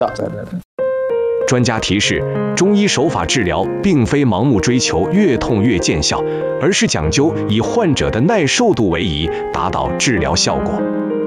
对。 专家提示：中医手法治疗并非盲目追求越痛越见效，而是讲究以患者的耐受度为宜，达到治疗效果。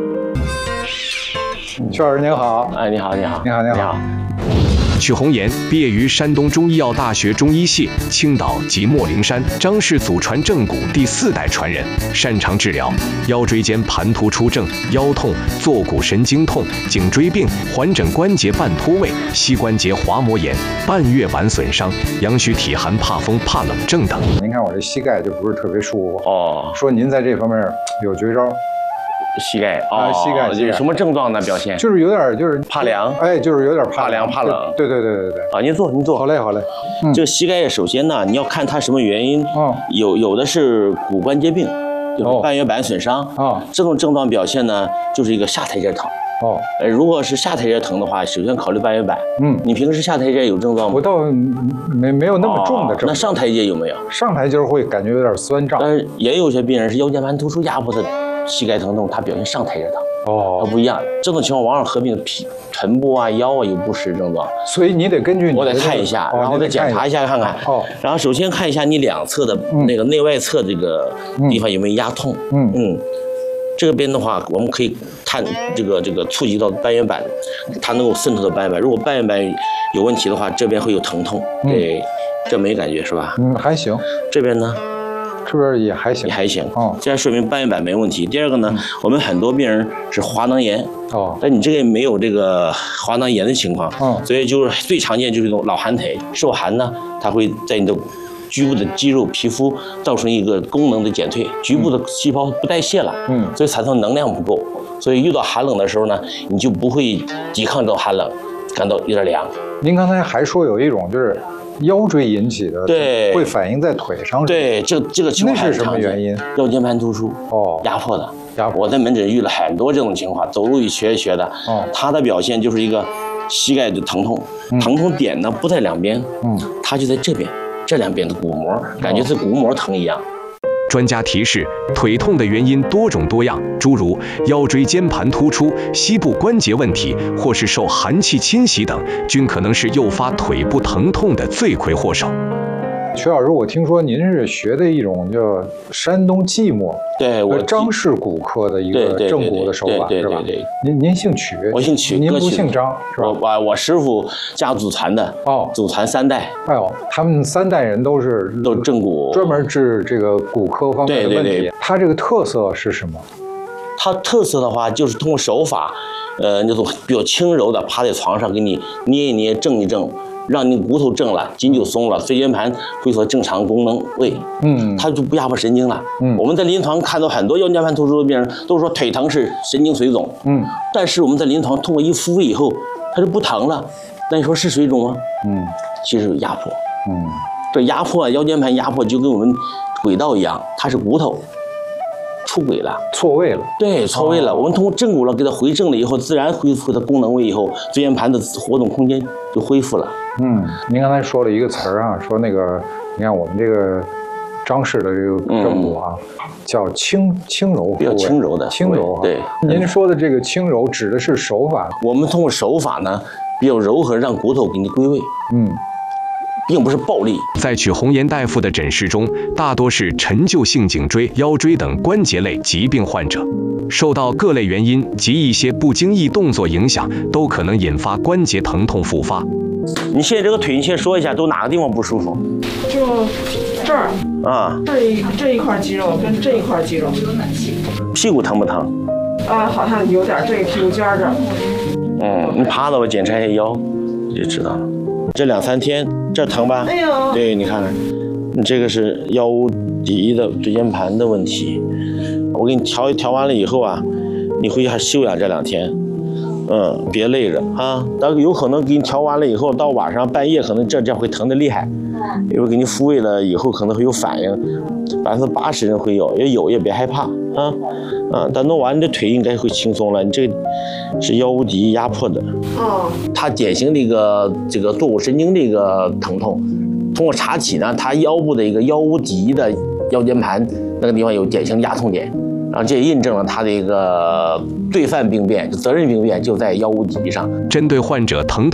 曲老师您好， 哎，你好。 曲红岩毕业于山东中医药大学中医系、青岛及秣陵山张氏祖传正骨第4代传人，擅长治疗腰椎间盘突出症、腰痛、坐骨神经痛、颈椎病、环枕关节半脱位、膝关节滑膜炎、半月板损伤、阳虚体寒怕风怕冷症等。 您看我这膝盖就不是特别舒服哦， 说您在这方面有绝招。 膝盖膝盖有什么症状呢？表现就是有点就是怕凉， 哎，就是有点怕凉怕冷。 对。 啊，您坐。 好嘞。 这个膝盖首先呢，你要看它什么原因。有的是骨关节病，就是半月板损伤。这种症状表现呢，就是一个下台阶疼。如果是下台阶疼的话，首先考虑半月板。你平时下台阶有症状吗？ 我倒没有那么重的症状。 那上台阶有没有？ 上台阶会感觉有点酸胀。 但是也有些病人是腰间盘突出压迫的膝盖疼痛，它表现上台阶疼。它不一样。这种情况往往合并臀部啊、腰啊有不适症状。 所以你得根据我得看一下，然后再检查一下看看。然后首先看一下你两侧的那个内外侧这个地方有没有压痛。这边的话，我们可以看这个触及到半月板，它能够渗透到半月板。如果半月板有问题的话，这边会有疼痛。对，这没感觉是吧？ 还行。 这边呢？ 是不是也还行？ 也还行。这样说明半月板没问题。第二个呢，我们很多病人是滑囊炎。但你这个没有这个滑囊炎的情况。所以就是最常见就是这种老寒腿，受寒呢，它会在你的局部的肌肉、皮肤造成一个功能的减退，局部的细胞不代谢了。所以产生能量不够。所以遇到寒冷的时候呢，你就不会抵抗这种寒冷，感到有点凉。 您刚才还说有一种就是腰椎引起的， 对， 会反映在腿上。 对，这个情况那是什么原因？ 腰间盘突出，压迫的。我在门诊遇了很多这种情况，走路一瘸一瘸的。它的表现就是一个膝盖的疼痛，疼痛点呢不在两边，它就在这边，这两边的骨膜，感觉是骨膜疼一样。 专家提示：腿痛的原因多种多样，诸如腰椎间盘突出、膝部关节问题，或是受寒气侵袭等，均可能是诱发腿部疼痛的罪魁祸首。 曲老师，我听说您是学的一种叫山东即墨， 对，我张氏骨科的一个正骨的手法，是吧？您姓曲， 我姓曲， 您不姓张，是吧？ 我师傅家祖传的，祖传3代。 他们3代人都是正骨， 专门治这个骨科方面的问题。它这个特色是什么？ 它特色的话，就是通过手法，那种比较轻柔的，趴在床上给你捏一捏、正一正。让你骨头正了，筋就松了，椎间盘恢复正常功能位，它就不压迫神经了。我们在临床看到很多腰间盘突出的病人都说腿疼是神经水肿，但是我们在临床通过一复位以后，它就不疼了。那你说是水肿吗？其实有压迫。这压迫腰间盘压迫就跟我们轨道一样，它是骨头出轨了， 错位了。 对，错位了。我们通过正骨了给它回正了以后，自然恢复它功能位以后，椎间盘的活动空间就恢复了。 您刚才说了一个词儿啊，说那个，你看我们这个张氏的这个正骨啊，叫轻柔， 比较轻柔的， 轻柔。 对， 您说的这个轻柔指的是手法。 我们通过手法呢，比较柔和，让骨头给你归位。并不是暴力。 在曲红岩大夫的诊室中，大多是陈旧性颈椎、腰椎等关节类疾病患者，受到各类原因及一些不经意动作影响，都可能引发关节疼痛复发。 你现在这个腿，你先说一下，都哪个地方不舒服？ 就这儿啊， 这一块肌肉跟这一块肌肉。 屁股疼不疼？ 好像有点这个屁股尖这儿。 你趴着我检查一下腰，就知道了。这2、3天这疼吧？ 哎呦， 对，你看看，你这个是腰底的椎间盘的问题。我给你调完了以后啊，你回去还休养这2天。别累着啊！但有可能给你调完了以后，到晚上半夜可能这会疼得厉害，因为给你复位了以后可能会有反应，80%人会有，也别害怕啊！但弄完你的腿应该会轻松了。你这个是腰底压迫的，它典型的一个这个坐骨神经的一个疼痛，通过查体呢，它腰部的一个腰底的腰间盘那个地方有典型压痛点。然后这也印证了他的一个罪犯病变、责任病变就在腰五底上。 针对患者疼痛